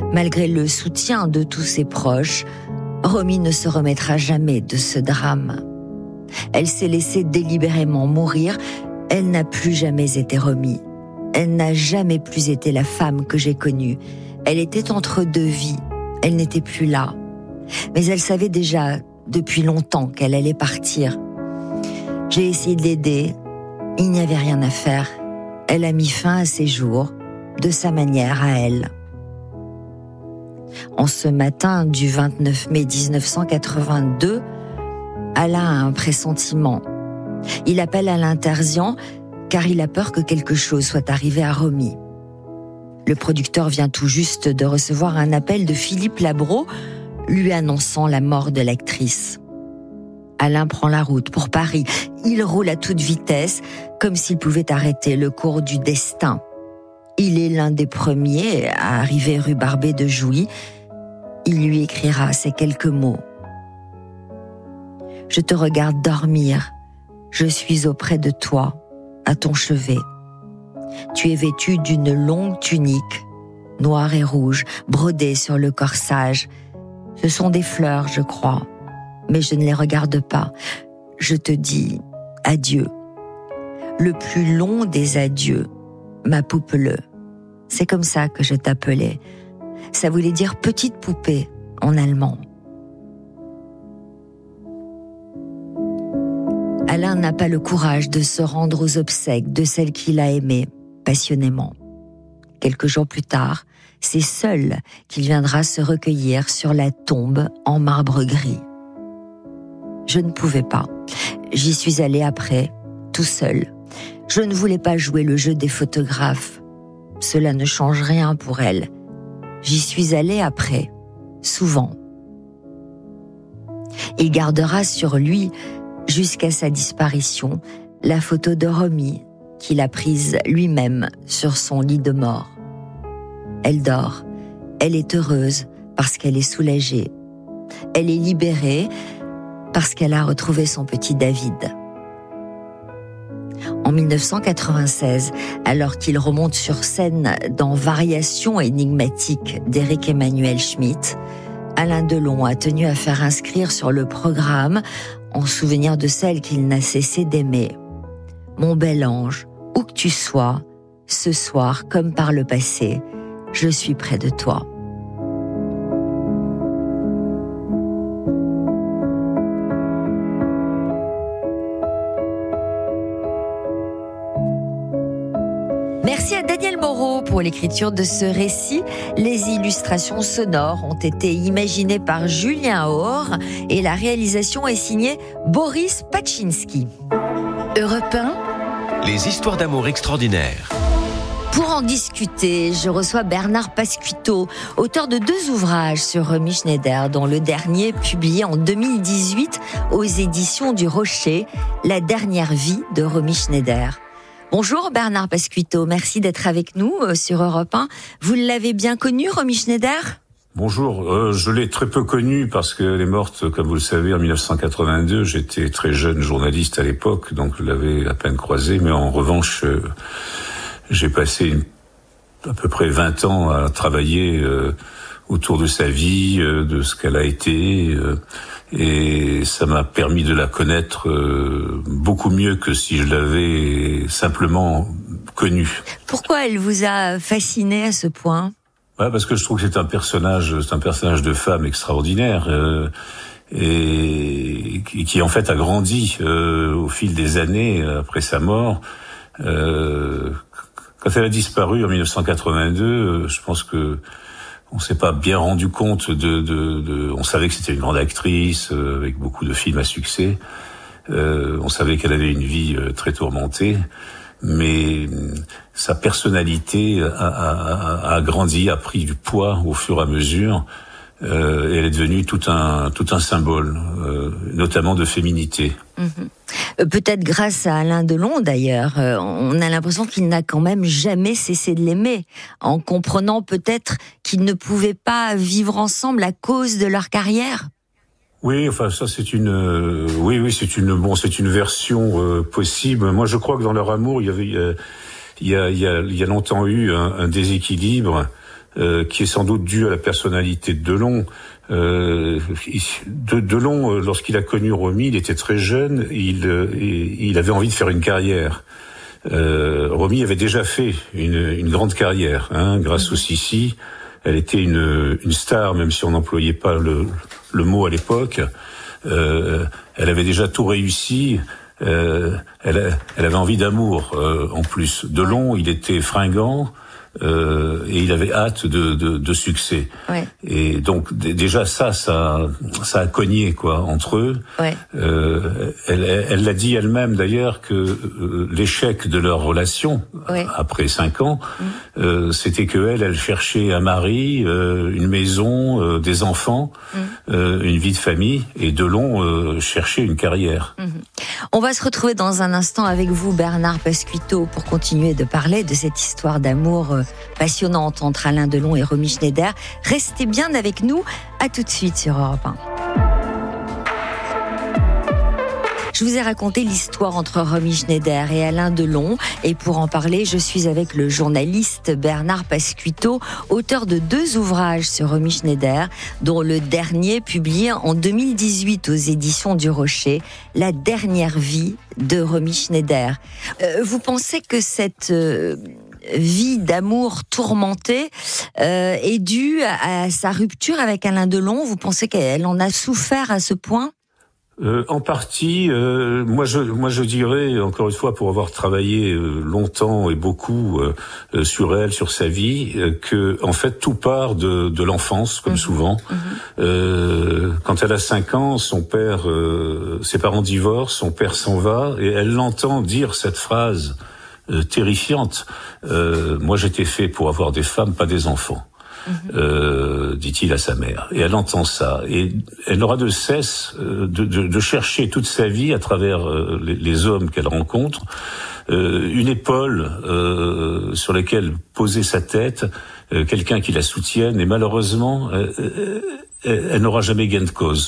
Malgré le soutien de tous ses proches, Romy ne se remettra jamais de ce drame. Elle s'est laissée délibérément mourir. Elle n'a plus jamais été Romy. Elle n'a jamais plus été la femme que j'ai connue. Elle était entre deux vies. Elle n'était plus là. Mais elle savait déjà depuis longtemps qu'elle allait partir. J'ai essayé de l'aider. Il n'y avait rien à faire. Elle a mis fin à ses jours, de sa manière à elle. En ce matin du 29 mai 1982, Alain a un pressentiment. Il appelle Alain Terzian car il a peur que quelque chose soit arrivé à Romy. Le producteur vient tout juste de recevoir un appel de Philippe Labro lui annonçant la mort de l'actrice. Alain prend la route pour Paris. Il roule à toute vitesse, comme s'il pouvait arrêter le cours du destin. Il est l'un des premiers à arriver rue Barbé de Jouy. Il lui écrira ces quelques mots. « Je te regarde dormir. Je suis auprès de toi, à ton chevet. Tu es vêtu d'une longue tunique, noire et rouge, brodée sur le corsage. Ce sont des fleurs, je crois, mais je ne les regarde pas. Je te dis adieu. Le plus long des adieux, ma poupeleu. C'est comme ça que je t'appelais. Ça voulait dire petite poupée en allemand. » Alain n'a pas le courage de se rendre aux obsèques de celle qu'il a aimée passionnément. Quelques jours plus tard, c'est seul qu'il viendra se recueillir sur la tombe en marbre gris. Je ne pouvais pas. J'y suis allé après, tout seul. Je ne voulais pas jouer le jeu des photographes. Cela ne change rien pour elle. J'y suis allé après, souvent. Il gardera sur lui, jusqu'à sa disparition, la photo de Romy qu'il a prise lui-même sur son lit de mort. Elle dort, elle est heureuse parce qu'elle est soulagée. Elle est libérée parce qu'elle a retrouvé son petit David. En 1996, alors qu'il remonte sur scène dans Variations énigmatiques d'Éric Emmanuel Schmitt, Alain Delon a tenu à faire inscrire sur le programme, en souvenir de celle qu'il n'a cessé d'aimer. « Mon bel ange, où que tu sois, ce soir comme par le passé, je suis près de toi. » Merci à Daniel Moreau pour l'écriture de ce récit. Les illustrations sonores ont été imaginées par Julien Aure et la réalisation est signée Boris Paczynski. Europe 1. Les histoires d'amour extraordinaires. Pour en discuter, je reçois Bernard Pasquito, auteur de 2 ouvrages sur Romy Schneider, dont le dernier, publié en 2018 aux éditions du Rocher, La dernière vie de Romy Schneider. Bonjour Bernard Pasquito, merci d'être avec nous sur Europe 1. Vous l'avez bien connue, Romy Schneider ? Bonjour, je l'ai très peu connue parce qu'elle est morte, comme vous le savez, en 1982. J'étais très jeune journaliste à l'époque, donc je l'avais à peine croisée. Mais en revanche, j'ai passé à peu près 20 ans à travailler autour de sa vie, de ce qu'elle a été, et ça m'a permis de la connaître beaucoup mieux que si je l'avais simplement connue. Pourquoi elle vous a fasciné à ce point ? Ouais, parce que je trouve que c'est un personnage de femme extraordinaire et qui en fait a grandi au fil des années après sa mort. Quand elle a disparu en 1982, je pense que on s'est pas bien rendu compte on savait que c'était une grande actrice avec beaucoup de films à succès. On savait qu'elle avait une vie très tourmentée, mais sa personnalité a grandi, a pris du poids au fur et à mesure. Et elle est devenue tout un symbole, notamment de féminité. Peut-être grâce à Alain Delon d'ailleurs, on a l'impression qu'il n'a quand même jamais cessé de l'aimer, en comprenant peut-être qu'ils ne pouvaient pas vivre ensemble à cause de leur carrière. Oui, enfin ça c'est une version possible. Moi je crois que dans leur amour il y a longtemps eu un déséquilibre. qui est sans doute due à la personnalité de Delon. Delon, lorsqu'il a connu Romy, il était très jeune, il avait envie de faire une carrière. Romy avait déjà fait une grande carrière, grâce au Sissi. Elle était une star, même si on n'employait pas le mot à l'époque. Elle avait déjà tout réussi. Elle avait envie d'amour en plus. Delon, il était fringant. Et il avait hâte de succès. Ouais. Et donc déjà ça a cogné quoi entre eux. Ouais. Elle l'a dit elle-même d'ailleurs que l'échec de leur relation après 5 ans, c'était que elle cherchait un mari, une maison, des enfants, une vie de famille, et Delon cherchait une carrière. On va se retrouver dans un instant avec vous, Bernard Pasquito, pour continuer de parler de cette histoire d'amour passionnante entre Alain Delon et Romy Schneider. Restez bien avec nous, à tout de suite sur Europe 1. Je vous ai raconté l'histoire entre Romy Schneider et Alain Delon, et pour en parler, je suis avec le journaliste Bernard Pasquito, auteur de 2 ouvrages sur Romy Schneider, dont le dernier publié en 2018 aux éditions du Rocher, La dernière vie de Romy Schneider. Vous pensez que cette vie d'amour tourmentée est due à sa rupture avec Alain Delon? Vous pensez qu'elle en a souffert à ce point? En partie, moi je dirais, encore une fois, pour avoir travaillé longtemps et beaucoup sur elle, sur sa vie, que en fait tout part de l'enfance, comme souvent. Quand elle a 5 ans, son père, ses parents divorcent, son père s'en va, et elle l'entend dire cette phrase terrifiante. Moi j'étais fait pour avoir des femmes, pas des enfants. Dit-il à sa mère. Et elle entend ça. Et elle n'aura de cesse de chercher toute sa vie à travers les hommes qu'elle rencontre, une épaule sur laquelle poser sa tête, quelqu'un qui la soutienne, et malheureusement, elle n'aura jamais gain de cause.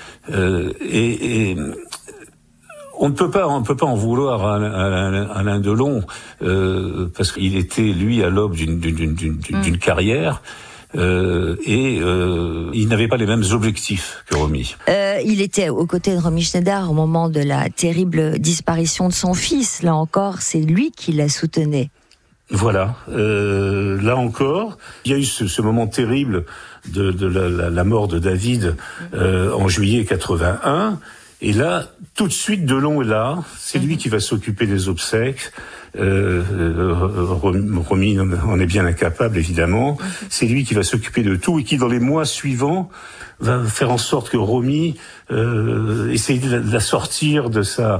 Et on ne peut pas en vouloir à Alain Delon, parce qu'il était, lui, à l'aube d'une carrière, et il n'avait pas les mêmes objectifs que Romy. Il était aux côtés de Romy Schneider au moment de la terrible disparition de son fils. Là encore, c'est lui qui la soutenait. Voilà. Là encore, il y a eu ce moment terrible de la mort de David en juillet 81. Et là, tout de suite, Delon est là. C'est lui qui va s'occuper des obsèques. Romy en est bien incapable, évidemment. C'est lui qui va s'occuper de tout et qui, dans les mois suivants, va faire en sorte que Romy essaye de la sortir de sa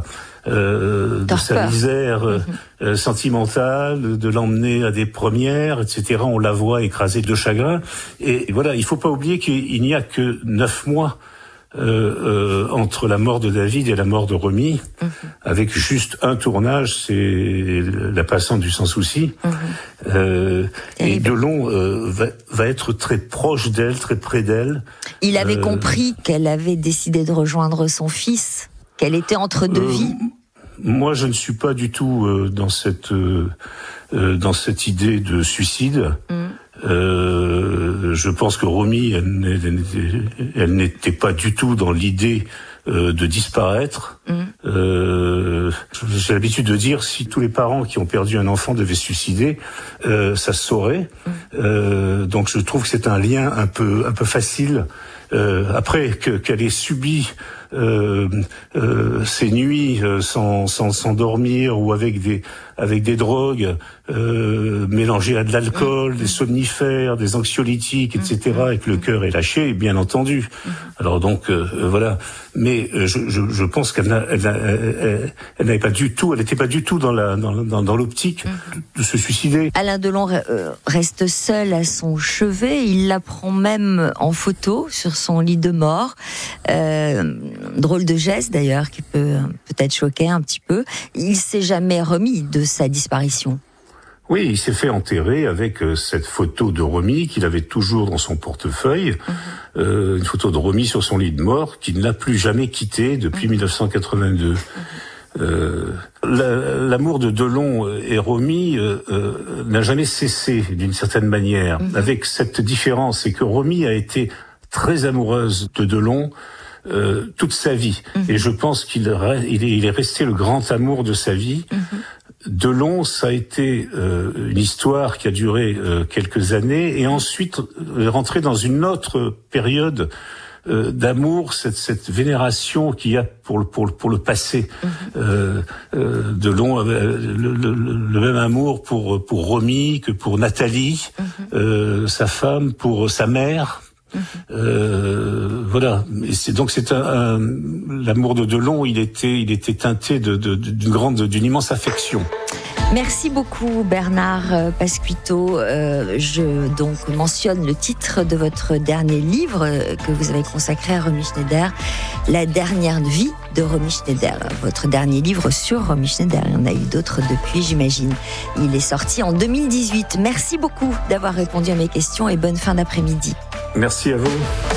misère sentimentale, de l'emmener à des premières, etc. On la voit écrasée de chagrin. Et voilà, il faut pas oublier qu'il n'y a que 9 mois entre la mort de David et la mort de Romy, avec juste un tournage, c'est La Passante du Sans Souci. Et Delon va être très proche d'elle, très près d'elle. Il avait compris qu'elle avait décidé de rejoindre son fils, qu'elle était entre 2 vies. Moi, je ne suis pas du tout dans cette idée de suicide. Je pense que Romy, elle n'était pas du tout dans l'idée de disparaître. J'ai l'habitude de dire, si tous les parents qui ont perdu un enfant devaient se suicider, ça se saurait. Donc je trouve que c'est un lien un peu facile. Après qu'elle ait subi ces nuits sans dormir, ou avec des drogues mélangées à de l'alcool, des somnifères, des anxiolytiques, etc., et que le cœur est lâché, bien entendu. Alors donc voilà. Mais je pense qu'elle n'avait pas du tout, elle n'était pas du tout dans l'optique de se suicider. Alain Delon reste seul à son chevet. Il la prend même en photo sur son lit de mort. Drôle de geste d'ailleurs, qui peut peut-être choquer un petit peu. Il s'est jamais remis de sa disparition. Oui, il s'est fait enterrer avec cette photo de Romy qu'il avait toujours dans son portefeuille, une photo de Romy sur son lit de mort qu'il n'a plus jamais quitté depuis 1982. L'amour de Delon et Romy n'a jamais cessé d'une certaine manière, avec cette différence, c'est que Romy a été très amoureuse de Delon toute sa vie, et je pense qu'il est resté le grand amour de sa vie. Delon, ça a été une histoire qui a duré quelques années, et ensuite rentré dans une autre période d'amour, cette vénération qu'il y a pour le passé. Delon avait le même amour pour Romy que pour Nathalie, sa femme, pour sa mère. Voilà. Et c'est l'amour de Delon, il était teinté d'une immense affection. Merci beaucoup Bernard Pasquito. Je donc mentionne le titre de votre dernier livre que vous avez consacré à Romy Schneider, La dernière vie de Romy Schneider. Votre dernier livre sur Romy Schneider, il y en a eu d'autres depuis, j'imagine. Il est sorti en 2018. Merci beaucoup d'avoir répondu à mes questions et bonne fin d'après-midi. Merci à vous.